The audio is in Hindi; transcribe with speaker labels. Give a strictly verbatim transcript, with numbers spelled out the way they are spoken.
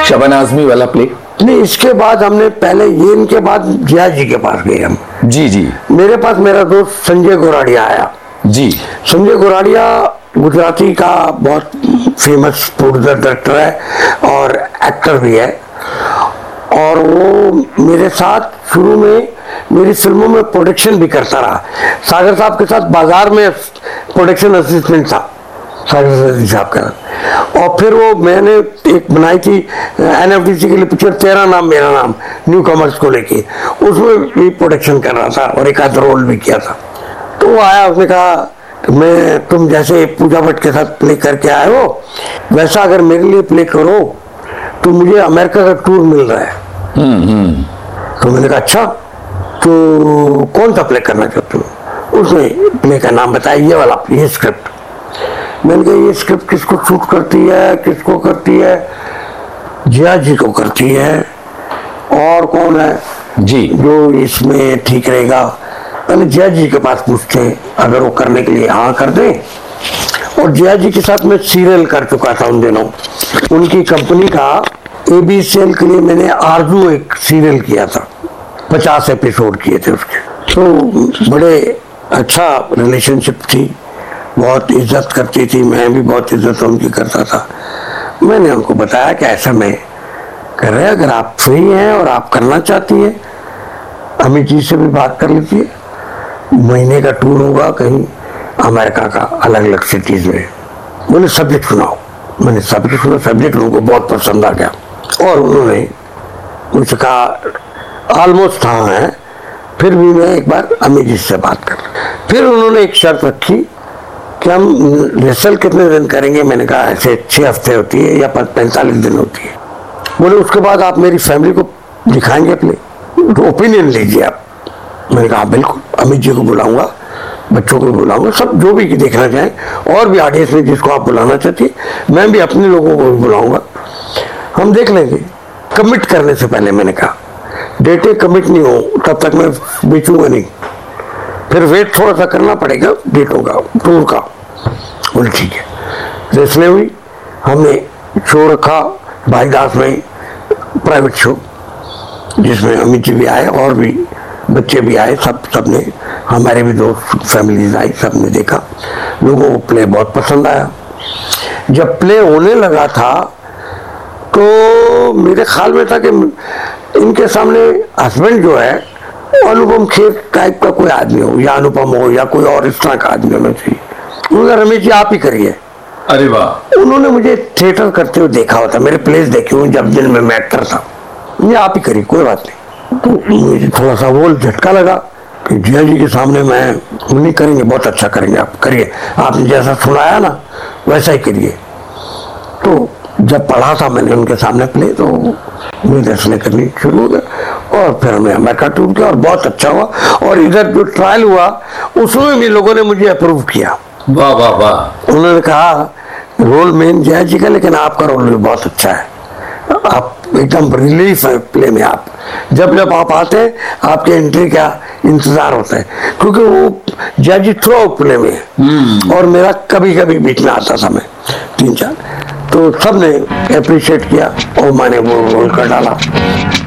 Speaker 1: शबाना आजमी वाला प्ले?
Speaker 2: नहीं, इसके बाद हमने पहले ये इनके बाद जिया जी के पास गए हम।
Speaker 1: जी जी।
Speaker 2: मेरे पास मेरा दोस्त संजय गोराड़िया आया
Speaker 1: जी।
Speaker 2: संजय गोराड़िया गुजराती का बहुत फेमस प्रोड्यूसर डायरेक्टर है और एक्टर भी है, और वो मेरे साथ शुरू में मेरी फिल्मों में प्रोडक्शन भी करता रहा। सागर साहब के साथ बाजार में प्रोडक्शन असिस्टेंट था सागर साहब का, और फिर वो मैंने एक बनाई थी एन एफ डी सी के लिए पिक्चर तेरा नाम मेरा नाम, न्यू कॉमर्स को लेके, उसमें भी प्रोडक्शन कर रहा था और एक आध रोल भी किया था। तो वो आया, उसने कहा कि मैं तुम जैसे पूजा भट्ट के साथ प्ले करके आए हो वैसा अगर मेरे लिए प्ले करो तो मुझे अमेरिका का टूर मिल रहा है।
Speaker 1: हम्म हम्म।
Speaker 2: तो मैंने कहा अच्छा, तो कौन सा प्ले करना चाहते हो? उसने प्ले का नाम बताया, ये वाला, ये स्क्रिप्ट। मैंने कहा ये स्क्रिप्ट किसको शूट करती है, किसको करती है? जिया जी को करती है। और कौन है
Speaker 1: जी
Speaker 2: जो इसमें ठीक रहेगा? मैंने जिया जी के पास पूछते अगर वो करने के लिए हाँ कर दे। और जिया जी के साथ मैं सीरियल कर चुका था उन दिनों, उनकी कंपनी का ए बी सी एल के लिए मैंने आरजू एक सीरियल किया था, पचास एपिसोड किए थे उसके। तो बड़े अच्छा रिलेशनशिप थी, बहुत इज्जत करती थी, मैं भी बहुत इज्जत उनकी करता था। मैंने उनको बताया कि ऐसा मैं कर रहे, अगर आप फ्री हैं और आप करना चाहती हैं अमित जी से भी बात कर लीजिए, महीने का टूर होगा कहीं अमेरिका का, अलग अलग सिटीज में। मैंने सब्जेक्ट सुनाओ, मैंने सब्जेक्ट सुना, सब्जेक्ट उनको बहुत पसंद आ गया और उन्होंने मुझसे कहा ऑलमोस्ट हाँ है, फिर भी मैं एक बार अमित जी से बात कर। फिर उन्होंने एक शर्त रखी कि हम रिहर्सल कितने दिन करेंगे? मैंने कहा ऐसे छः हफ्ते होती है या पैंतालीस दिन होती है। बोले उसके बाद आप मेरी फैमिली को दिखाएंगे अपने, तो ओपिनियन लीजिए आप। मैंने कहा बिल्कुल, अमित जी को बुलाऊंगा, बच्चों को बुलाऊंगा, सब जो भी देखना चाहें, और भी ऑडियंस में जिसको आप बुलाना चाहती है, मैं भी अपने लोगों को भी बुलाऊंगा, हम देख लेंगे। कमिट करने से पहले मैंने कहा डेटें कमिट नहीं हो तब तक मैं बेचूंगा नहीं, फिर वेट थोड़ा सा करना पड़ेगा डेटों का, टूर का। बोले ठीक है। रेसले हुई, हमने शो रखा भाईदास में, प्राइवेट शो, जिसमें अमित जी भी आए और भी बच्चे भी आए, सब सब ने, हमारे भी दोस्त फैमिलीज आई, सब ने देखा। लोगों को प्ले बहुत पसंद आया। जब प्ले होने लगा था तो मेरे ख्याल में था कि इनके सामने हस्बैंड जो है अनुपम खेर टाइप का कोई आदमी हो, या अनुपम हो, या कोई और इस तरह का आदमी होना चाहिए। उन्होंने रमेश जी आप ही करिए।
Speaker 1: अरे वाह।
Speaker 2: उन्होंने मुझे थिएटर करते हुए देखा होता, मेरे प्लेस देखे हुए जब दिन में मैं एक्टर था, ये आप ही करिए कोई बात नहीं। तो मुझे थोड़ा सा वो झटका लगा कि जिया जी के सामने मैं नहीं करेंगे, बहुत अच्छा करेंगे, आप करिए, आपने जैसा सुनाया ना वैसा ही करिए। तो जब पढ़ा था मैंने उनके सामने प्ले तो मैं दर्शन करनी शुरू हो गया, और फिर हमें अमेरिका टूर किया और बहुत अच्छा हुआ। और इधर जो ट्रायल हुआ उसमें भी लोगों ने मुझे अप्रूव किया।
Speaker 1: वाह वाह वाह।
Speaker 2: उन्होंने कहा रोल मेन जया जी का, लेकिन आपका रोल भी बहुत अच्छा है, आप एकदम रिलीफ है प्ले में। आप जब जब आप आते हैं आपके एंट्री का इंतजार होता है, क्योंकि वो जया जी थ्रो प्ले में और मेरा कभी कभी बीच में आता था, मैं तीन चार, तो सब ने अप्रिशिएट किया और मैंने वो रोल कर डाला।